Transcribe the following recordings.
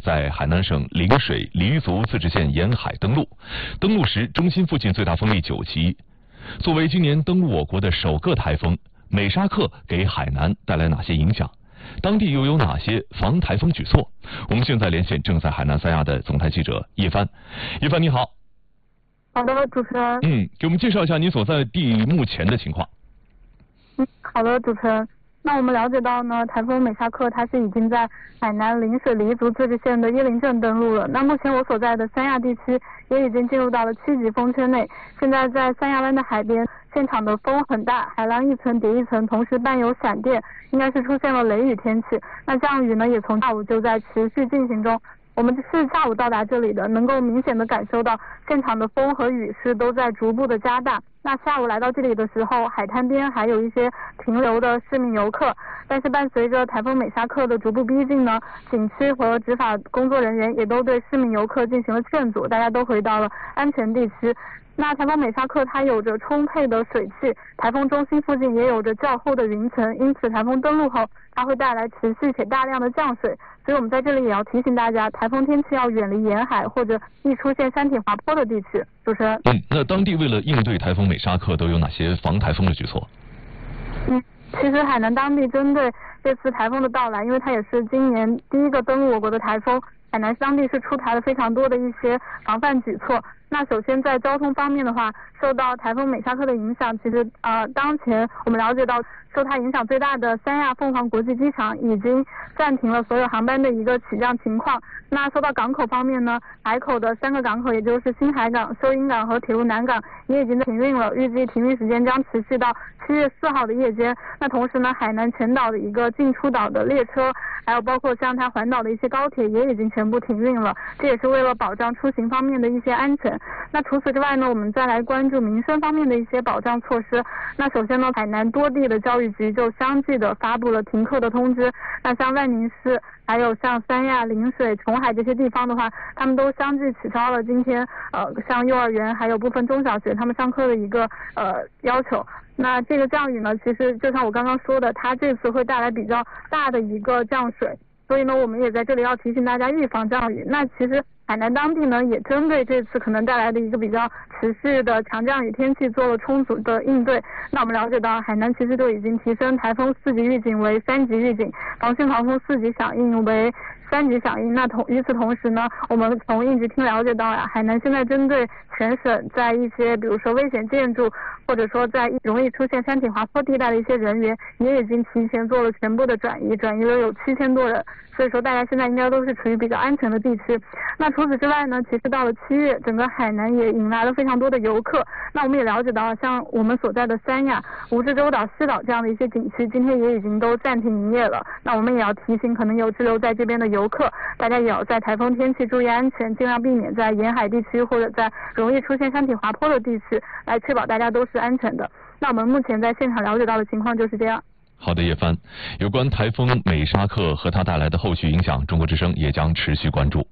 在海南省陵水黎族自治县沿海登陆，登陆时中心附近最大风力9级。作为今年登陆我国的首个台风，美沙克给海南带来哪些影响？当地又有哪些防台风举措？我们现在连线正在海南三亚的总台记者叶帆。叶帆你好。 好的，主持人。 给我们介绍一下你所在地目前的情况。 好的，主持人。那我们了解到呢，台风美沙克它是已经在海南陵水黎族自治县的椰林镇登陆了。那目前我所在的三亚地区也已经进入到了7级风圈内。现在在三亚湾的海边，现场的风很大，海浪一层叠一层，同时伴有闪电，应该是出现了雷雨天气。那降雨呢，也从下午就在持续进行中。我们是下午到达这里的，能够明显的感受到现场的风和雨势都在逐步的加大。那下午来到这里的时候，海滩边还有一些停留的市民游客，但是伴随着台风美沙克的逐步逼近呢，景区和执法工作人员也都对市民游客进行了劝阻，大家都回到了安全地区。那台风美沙克它有着充沛的水汽，台风中心附近也有着较厚的云层，因此台风登陆后它会带来持续且大量的降水，所以我们在这里也要提醒大家，台风天气要远离沿海或者易出现山体滑坡的地区。主持人。 那当地为了应对台风美沙克都有哪些防台风的举措？ 其实海南当地针对这次台风的到来，因为它也是今年第一个登陆我国的台风，海南当地是出台了非常多的一些防范举措。那首先在交通方面的话，受到台风美沙克的影响，其实当前我们了解到受它影响最大的三亚凤凰国际机场已经暂停了所有航班的一个起降情况。那说到港口方面呢，海口的3个港口，也就是新海港、收银港和铁路南港也已经停运了，预计停运时间将持续到7月4号的夜间。那同时呢，海南全岛的一个进出岛的列车，还有包括像它环岛的一些高铁也已经全部停运了，这也是为了保障出行方面的一些安全。那除此之外呢，我们再来关注民生方面的一些保障措施。那首先呢，海南多地的教育局就相继的发布了停课的通知。那像万宁市，还有像三亚、陵水、琼海这些地方的话，他们都相继取消了今天像幼儿园还有部分中小学他们上课的一个要求。那这个降雨呢，其实就像我刚刚说的，它这次会带来比较大的一个降水，所以呢，我们也在这里要提醒大家预防降雨。那其实海南当地呢，也针对这次可能带来的一个比较持续的强降雨天气做了充足的应对。那我们了解到，海南其实就已经提升台风4级预警为3级预警，防汛防风4级响应为3级响应。那与此同时呢，我们从应急厅了解到海南现在针对全省在一些比如说危险建筑，或者说在容易出现山体滑坡地带的一些人员，也已经提前做了全部的转移了有7000多人。所以说大家现在应该都是处于比较安全的地区。那除此之外呢，其实到了7月，整个海南也迎来了非常多的游客。那我们也了解到，像我们所在的三亚、蜈支洲岛、西岛这样的一些景区，今天也已经都暂停营业了。那我们也要提醒可能有滞留在这边的游客，大家也要在台风天气注意安全，尽量避免在沿海地区或者在容易出现山体滑坡的地区，来确保大家都是安全的。那我们目前在现场了解到的情况就是这样。 好的，叶帆，有关台风美沙克和它带来的后续影响，中国之声也将持续关注。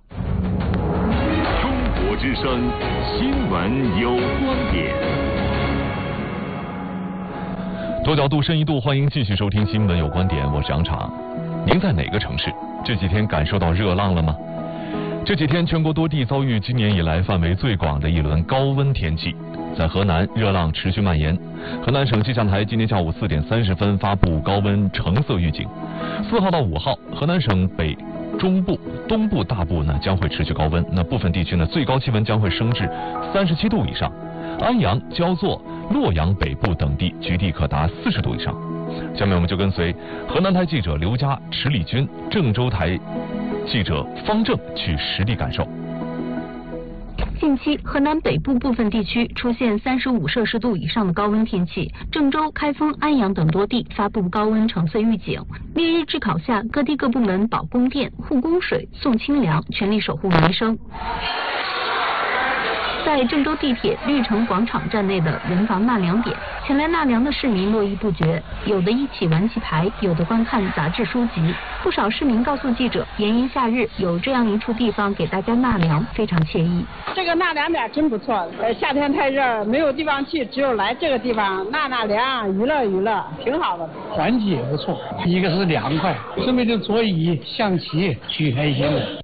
中国之声新闻有观点， 多角度深一度，欢迎继续收听新闻有观点，我是杨常。您在哪个城市？这几天感受到热浪了吗？这几天全国多地遭遇今年以来范围最广的一轮高温天气。在河南，热浪持续蔓延。河南省气象台今天下午4点30分发布高温橙色预警。4号到5号，河南省北、中部、东部大部呢将会持续高温，那部分地区呢最高气温将会升至37度以上。安阳、焦作、洛阳北部等地局地可达40度以上。下面我们就跟随河南台记者刘佳、池礼军、郑州台记者方正去实地感受。 近期，河南北部部分地区出现35摄氏度以上的高温天气，郑州、开封、安阳等多地发布高温橙色预警。烈日炙烤下，各地各部门保供电、护供水、送清凉，全力守护民生。在郑州地铁绿城广场站内的人防纳凉点，前来纳凉的市民络绎不绝，有的一起玩棋牌，有的观看杂志书籍。不少市民告诉记者，炎炎夏日有这样一处地方给大家纳凉，非常惬意。 这个纳凉点真不错，夏天太热，没有地方去，只有来这个地方纳凉，娱乐娱乐，挺好的。 环境也不错，一个是凉快，这边的座椅、象棋，挺开心的。